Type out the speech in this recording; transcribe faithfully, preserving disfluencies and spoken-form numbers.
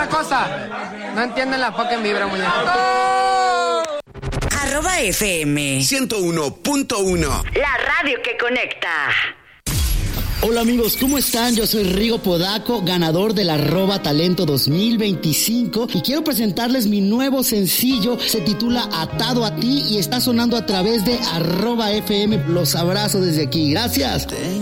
una cosa. No entienden la fucking vibra, muñeco. Arroba F M ciento uno punto uno. La radio que conecta. Hola amigos, ¿cómo están? Yo soy Rigo Podaco, ganador del Arroba Talento dos mil veinticinco y quiero presentarles mi nuevo sencillo. Se titula Atado a ti y está sonando a través de Arroba F M. Los abrazo desde aquí. Gracias.